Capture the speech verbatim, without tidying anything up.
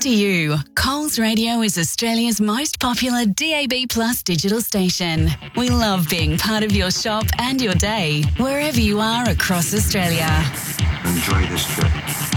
to you. Coles Radio is Australia's most popular D A B Plus digital station. We love being part of your shop and your day, wherever you are across Australia. Enjoy this trip.